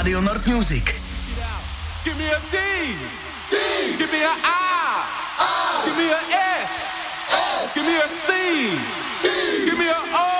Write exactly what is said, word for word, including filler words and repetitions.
Radio Nord Music. Give me a D. D. Give me a I. I. Give me a S. S. Give me a C. C. Give me a O.